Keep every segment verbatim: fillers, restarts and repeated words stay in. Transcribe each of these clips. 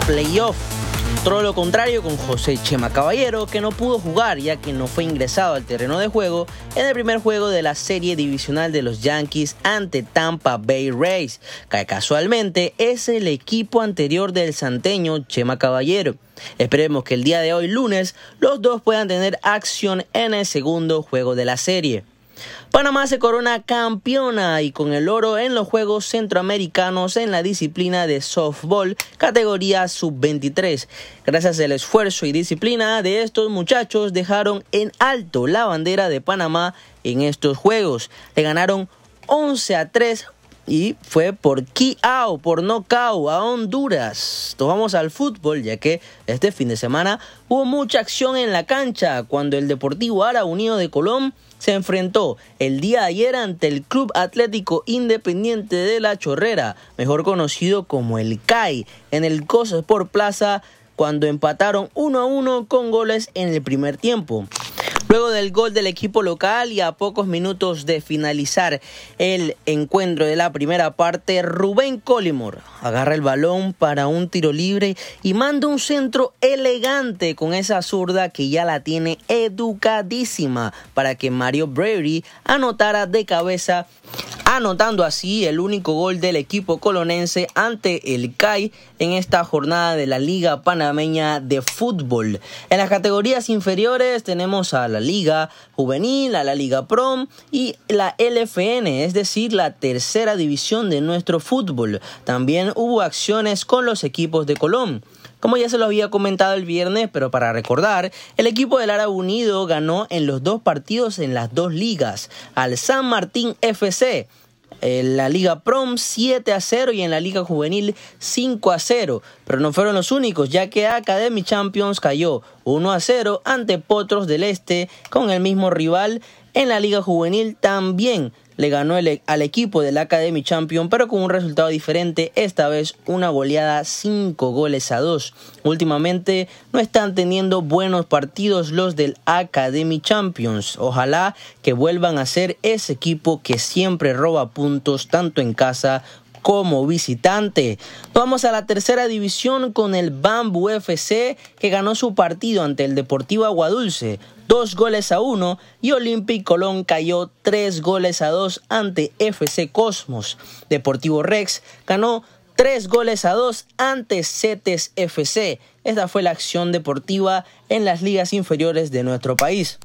playoff. Todo lo contrario con José Chema Caballero, que no pudo jugar ya que no fue ingresado al terreno de juego en el primer juego de la serie divisional de los Yankees ante Tampa Bay Rays, que casualmente es el equipo anterior del santeño Chema Caballero. Esperemos que el día de hoy, lunes, los dos puedan tener acción en el segundo juego de la serie. Panamá se corona campeona y con el oro en los Juegos Centroamericanos en la disciplina de softball, categoría sub veintitrés. Gracias al esfuerzo y disciplina de estos muchachos, dejaron en alto la bandera de Panamá en estos Juegos. Le ganaron once a tres y fue por K O, por nocaut a Honduras. Nos vamos al fútbol, ya que este fin de semana hubo mucha acción en la cancha cuando el Deportivo Ara Unido de Colón se enfrentó el día de ayer ante el Club Atlético Independiente de La Chorrera, mejor conocido como el C A I, en el Cosa Sport Plaza, cuando empataron uno a uno con goles en el primer tiempo. Luego del gol del equipo local y a pocos minutos de finalizar el encuentro de la primera parte, Rubén Collymore agarra el balón para un tiro libre y manda un centro elegante con esa zurda que ya la tiene educadísima para que Mario Bravery anotara de cabeza, anotando así el único gol del equipo colonense ante el C A I en esta jornada de la Liga Panameña de Fútbol. En las categorías inferiores tenemos a la Liga Juvenil, a la Liga Prom y la L F N, es decir, la tercera división de nuestro fútbol. También hubo acciones con los equipos de Colón. Como ya se lo había comentado el viernes, pero para recordar, el equipo del Ara Unido ganó en los dos partidos en las dos ligas al San Martín F C. En la Liga Prom siete a cero y en la Liga Juvenil cinco a cero. Pero no fueron los únicos, ya que Academy Champions cayó uno a cero ante Potros del Este con el mismo rival. En la Liga Juvenil también le ganó el, al equipo del Academy Champions, pero con un resultado diferente, esta vez una goleada cinco goles a dos. Últimamente no están teniendo buenos partidos los del Academy Champions. Ojalá que vuelvan a ser ese equipo que siempre roba puntos tanto en casa como visitante. Vamos a la tercera división con el Bambú F C, que ganó su partido ante el Deportivo Aguadulce dos goles a uno, y Olympic Colón cayó tres goles a dos ante F C Cosmos. Deportivo Rex ganó tres goles a dos ante Cetes F C. Esta fue la acción deportiva en las ligas inferiores de nuestro país.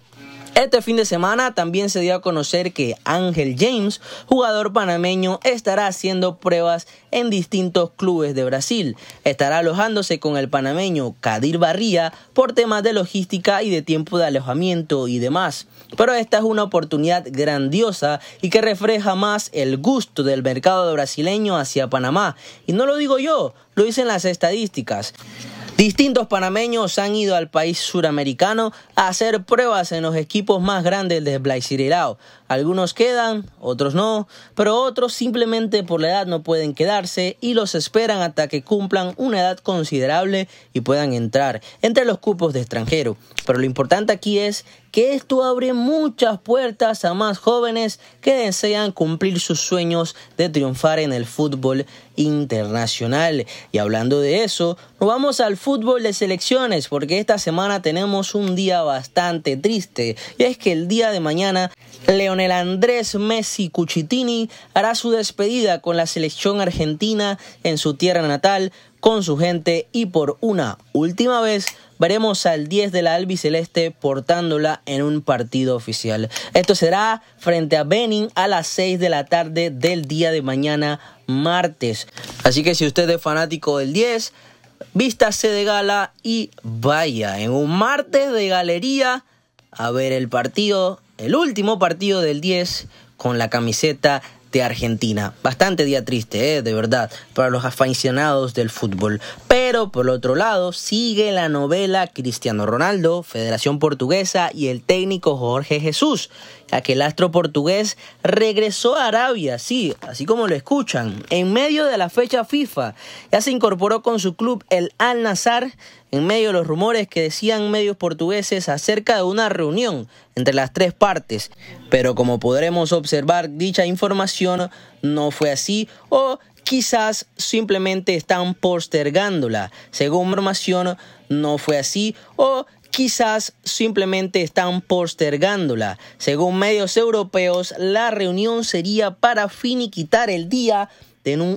Este fin de semana también se dio a conocer que Ángel James, jugador panameño, estará haciendo pruebas en distintos clubes de Brasil. Estará alojándose con el panameño Kadir Barría por temas de logística y de tiempo de alojamiento y demás. Pero esta es una oportunidad grandiosa y que refleja más el gusto del mercado brasileño hacia Panamá. Y no lo digo yo, lo dicen las estadísticas. Distintos panameños han ido al país suramericano a hacer pruebas en los equipos más grandes de Brasileirao. Algunos quedan, otros no, pero otros simplemente por la edad no pueden quedarse y los esperan hasta que cumplan una edad considerable y puedan entrar entre los cupos de extranjero. Pero lo importante aquí es que esto abre muchas puertas a más jóvenes que desean cumplir sus sueños de triunfar en el fútbol internacional. Y hablando de eso, nos vamos al fútbol de selecciones, porque esta semana tenemos un día bastante triste, y es que el día de mañana Lionel Andrés Messi Cuchitini hará su despedida con la selección argentina en su tierra natal, con su gente, y por una última vez veremos al diez de la albiceleste portándola en un partido oficial. Esto será frente a Benin a las seis de la tarde del día de mañana, martes. Así que si usted es fanático del diez, vístase de gala y vaya en un martes de galería a ver el partido, el último partido del diez con la camiseta de Argentina. Bastante día triste, ¿eh? De verdad, para los aficionados del fútbol. Pero por otro lado, sigue la novela Cristiano Ronaldo, Federación Portuguesa y el técnico Jorge Jesús, ya que el astro portugués regresó a Arabia, sí, así como lo escuchan, en medio de la fecha FIFA. Ya se incorporó con su club, el Al Nassr, en medio de los rumores que decían medios portugueses acerca de una reunión entre las tres partes. Pero como podremos observar, dicha información no fue así, o quizás simplemente están postergándola. Según información, no fue así, o quizás simplemente están postergándola. Según medios europeos, la reunión sería para finiquitar el día en un